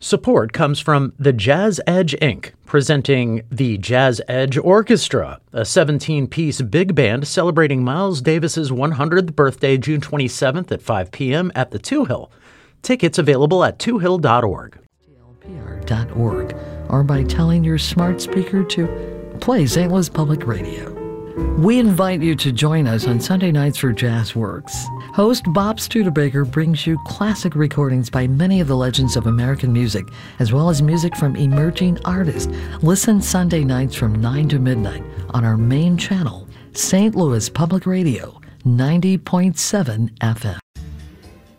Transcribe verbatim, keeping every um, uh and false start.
Support comes from the Jazz Edge, Incorporated, presenting the Jazz Edge Orchestra, a seventeen-piece big band celebrating Miles Davis's one hundredth birthday June twenty-seventh at five p.m. at the Two Hill. Tickets available at two hill dot org. L P R dot org, or by telling your smart speaker to play Saint Louis Public Radio. We invite you to join us on Sunday nights for Jazz Works. Host Bob Studebaker brings you classic recordings by many of the legends of American music, as well as music from emerging artists. Listen Sunday nights from nine to midnight on our main channel, Saint Louis Public Radio, ninety point seven F M.